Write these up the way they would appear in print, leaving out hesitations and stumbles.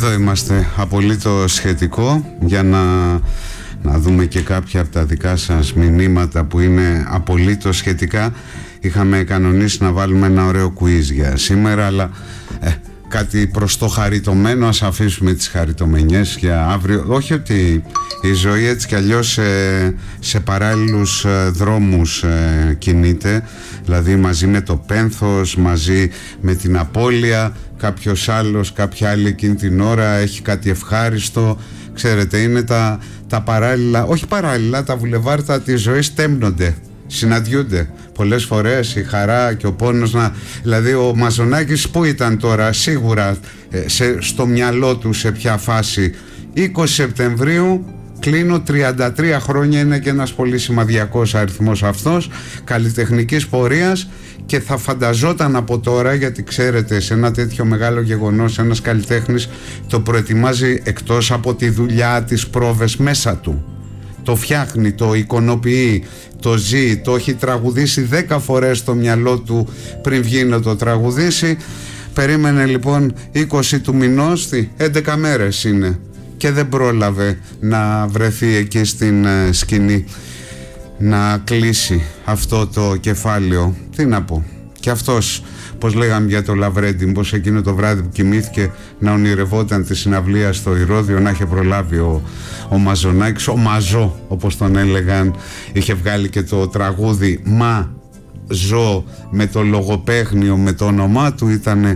Εδώ είμαστε, απολύτως σχετικό, για να δούμε και κάποια από τα δικά σας μηνύματα που είναι απολύτως σχετικά. Είχαμε κανονίσει να βάλουμε ένα ωραίο quiz για σήμερα, αλλά κάτι προς το χαριτωμένο, ας αφήσουμε τις χαριτομενιές για αύριο. Όχι ότι η ζωή έτσι κι αλλιώς σε παράλληλους δρόμους κινείται, δηλαδή μαζί με το πένθος, μαζί με την απώλεια, κάποιος άλλος, κάποια άλλη εκείνη την ώρα έχει κάτι ευχάριστο. Ξέρετε, είναι τα παράλληλα, όχι παράλληλα, τα βουλεβάρτα της ζωής τέμνονται, συναντιούνται πολλές φορές, η χαρά και ο πόνος δηλαδή ο Μαζονάκης που ήταν τώρα σίγουρα στο μυαλό του σε ποια φάση. 20 Σεπτεμβρίου κλείνω 33 χρόνια, είναι και ένας πολύ σημαδιακός αριθμός αυτός, καλλιτεχνικής πορείας, και θα φανταζόταν από τώρα, γιατί ξέρετε σε ένα τέτοιο μεγάλο γεγονός ένας καλλιτέχνης το προετοιμάζει εκτός από τη δουλειά, τις πρόβες μέσα του. Το φτιάχνει, το εικονοποιεί, το ζει, το έχει τραγουδήσει 10 φορές στο μυαλό του πριν βγει να το τραγουδήσει. Περίμενε λοιπόν 20 του μηνός, 11 μέρες είναι, και δεν πρόλαβε να βρεθεί εκεί στην σκηνή, να κλείσει αυτό το κεφάλαιο. Τι να πω, και αυτός, πως λέγαμε για το Λαβρέντι, πως εκείνο το βράδυ που κοιμήθηκε να ονειρευόταν τη συναυλία στο Ηρώδειο, να είχε προλάβει ο Μαζονάκης, ο Μαζό όπως τον έλεγαν, είχε βγάλει και το τραγούδι «Μα ζω», με το λογοπαίγνιο, με το όνομά του, ήταν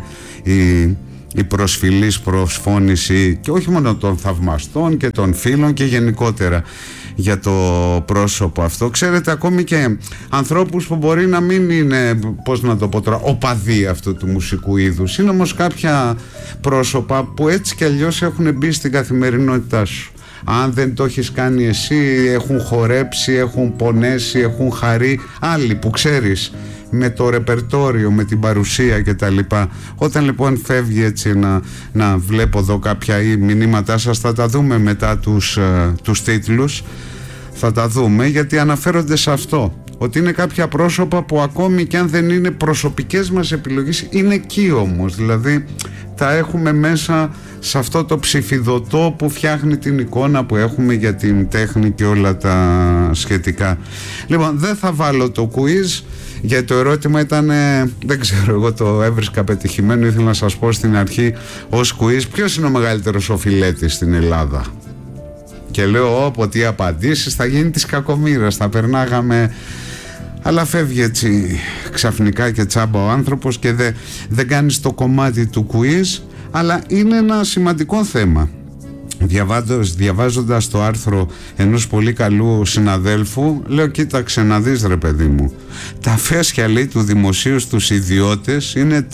η προσφυλής προσφώνηση και όχι μόνο των θαυμαστών και των φίλων και γενικότερα για το πρόσωπο αυτό. Ξέρετε, ακόμη και ανθρώπους που μπορεί να μην είναι, πώς να το πω τώρα, οπαδοί αυτού του μουσικού είδους, είναι όμως κάποια πρόσωπα που έτσι κι αλλιώς έχουν μπει στην καθημερινότητά σου. Αν δεν το έχεις κάνει εσύ, έχουν χορέψει, έχουν πονέσει, έχουν χαρεί άλλοι που ξέρεις, με το ρεπερτόριο, με την παρουσία και τα λοιπά. Όταν λοιπόν φεύγει έτσι να βλέπω εδώ κάποια μηνύματά σας, θα τα δούμε μετά τους τίτλους, θα τα δούμε, γιατί αναφέρονται σε αυτό, ότι είναι κάποια πρόσωπα που ακόμη και αν δεν είναι προσωπικές μας επιλογές, είναι εκεί όμως, δηλαδή τα έχουμε μέσα σε αυτό το ψηφιδωτό που φτιάχνει την εικόνα που έχουμε για την τέχνη και όλα τα σχετικά. Λοιπόν, δεν θα βάλω το quiz, γιατί το ερώτημα ήταν, δεν ξέρω, εγώ το έβρισκα πετυχημένο. Ήθελα να σας πω στην αρχή ως quiz ποιος είναι ο μεγαλύτερος οφειλέτης στην Ελλάδα, και λέω όπου τι απαντήσεις, θα γίνει της κακομοίρας, θα περνάγαμε, αλλά φεύγει έτσι ξαφνικά και τσάμπα ο άνθρωπος και δεν κάνεις το κομμάτι του quiz. Αλλά είναι ένα σημαντικό θέμα. Διαβάζοντας το άρθρο ενός πολύ καλού συναδέλφου, λέω κοίταξε να δεις ρε παιδί μου, τα φέσια λέει του δημοσίου στους ιδιώτες είναι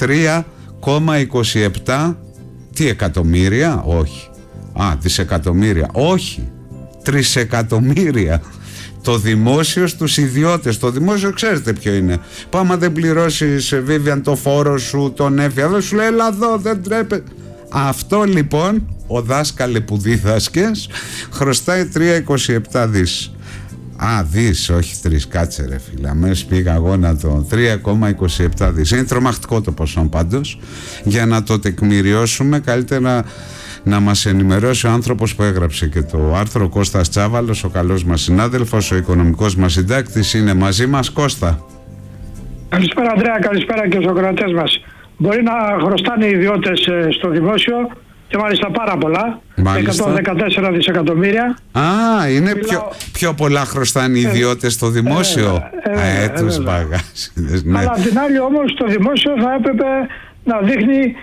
3,27 τι εκατομμύρια, όχι, δισεκατομμύρια, όχι, τρισεκατομμύρια. Το δημόσιο στους ιδιώτες. Το δημόσιο ξέρετε ποιο είναι. Άμα δεν πληρώσεις, Vivian, το φόρο σου, τον έφυγα, δεν σου λέει έλα εδώ, δεν τρέπε. Αυτό λοιπόν ο δάσκαλε που δίδασκες χρωστάει 3,27 δις. Δις, όχι 3, κάτσε ρε φίλε, αμέσως πήγα εγώ να το 3,27 δις. Είναι τρομακτικό το ποσό πάντως. Για να το τεκμηριώσουμε, καλύτερα να μας ενημερώσει ο άνθρωπος που έγραψε και το άρθρο, Κώστας Τσάβαλος, ο καλός μας συνάδελφος, ο οικονομικός μας συντάκτης, είναι μαζί μας. Κώστα. Καλησπέρα Ανδρέα, καλησπέρα και στους ακροατές μας. Μπορεί να χρωστάνε οι ιδιώτες στο δημόσιο και μάλιστα πάρα πολλά, 114 δισεκατομμύρια. Είναι πιο πολλά χρωστάνε οι ιδιώτες στο δημόσιο. Τους μπαγάζιδες, ναι. Αλλά απ' την άλλη όμως το δημόσιο θα έπρεπε να δείχνει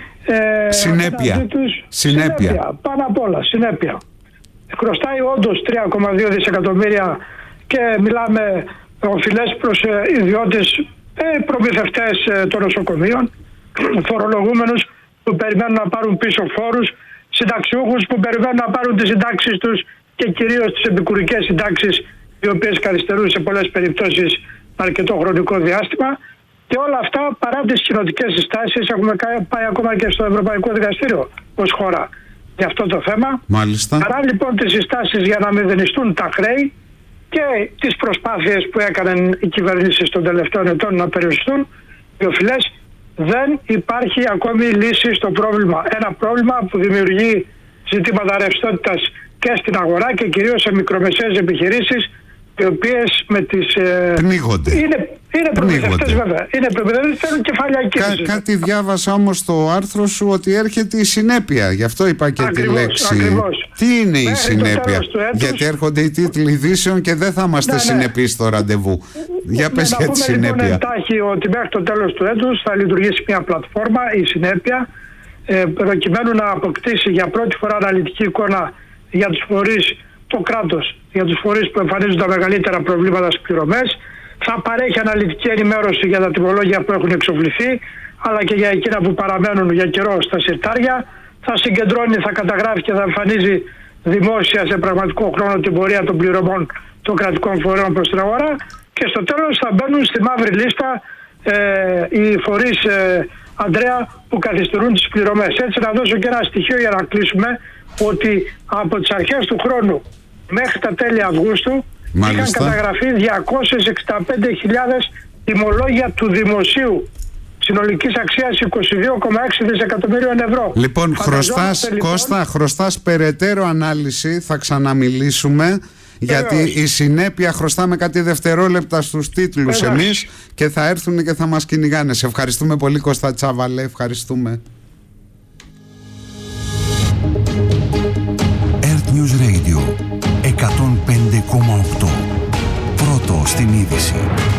συνέπεια. Πάνω απ' όλα, συνέπεια. Χρωστάει όντως 3,2 δισεκατομμύρια και μιλάμε οφειλές προς ιδιώτες, προμηθευτές των νοσοκομείων, φορολογούμενους που περιμένουν να πάρουν πίσω φόρους, συνταξιούχους που περιμένουν να πάρουν τις συντάξεις τους και κυρίως τις επικουρικές συντάξεις, οι οποίες καθυστερούν σε πολλές περιπτώσεις αρκετό χρονικό διάστημα. Και όλα αυτά παρά τις κοινοτικές συστάσεις, έχουμε πάει ακόμα και στο Ευρωπαϊκό Δικαστήριο ως χώρα για αυτό το θέμα. Μάλιστα. Παρά λοιπόν τις συστάσεις για να μηδενιστούν τα χρέη και τις προσπάθειες που έκαναν οι κυβερνήσεις των τελευταίων ετών να περιοριστούν οι οφειλές, δεν υπάρχει ακόμη λύση στο πρόβλημα. Ένα πρόβλημα που δημιουργεί ζητήματα ρευστότητας και στην αγορά και κυρίως σε μικρομεσαίες επιχειρήσεις, οι οποίες με τις... πνίγονται. Είναι προμηθευτές βέβαια. Είναι προμηθευτές, θέλουν κεφαλιακή. Κάτι διάβασα όμως στο άρθρο σου ότι έρχεται η συνέπεια. Γι' αυτό είπα και τη λέξη. Ακριβώς. Τι είναι η συνέπεια? Γιατί έρχονται οι τίτλοι ειδήσεων και δεν θα είμαστε συνεπείς στο ραντεβού. Για πες για τη συνέπεια. Να πούμε εντάχει ότι μέχρι το τέλος του έτους θα λειτουργήσει μια πλατφόρμα, η συνέπεια, προκειμένου να αποκτήσει για πρώτη φορά αναλυτική εικόνα για τους φορείς, το κράτος, για τους φορείς που εμφανίζουν τα μεγαλύτερα προβλήματα στις πληρωμές. Θα παρέχει αναλυτική ενημέρωση για τα τιμολόγια που έχουν εξοφληθεί, αλλά και για εκείνα που παραμένουν για καιρό στα συρτάρια. Θα συγκεντρώνει, θα καταγράφει και θα εμφανίζει δημόσια σε πραγματικό χρόνο την πορεία των πληρωμών των κρατικών φορέων προς την αγορά. Και στο τέλος θα μπαίνουν στη μαύρη λίστα οι φορείς, Ανδρέα, που καθυστερούν τις πληρωμές. Έτσι, να δώσω και ένα στοιχείο για να κλείσουμε, ότι από τις αρχές του χρόνου μέχρι τα τέλη Αυγούστου είχαν καταγραφεί 265.000 τιμολόγια του δημοσίου συνολικής αξίας 22,6 δισεκατομμύριων ευρώ. Λοιπόν, χρωστάς περαιτέρω ανάλυση, θα ξαναμιλήσουμε. Γιατί η συνέπεια χρωστάμε κάτι δευτερόλεπτα στους τίτλους εμείς και θα έρθουν και θα μας κυνηγάνε. Σε ευχαριστούμε πολύ, Κώστα Τσάβαλε, ευχαριστούμε. Earth News Radio 105,8. Πρώτο στην είδηση.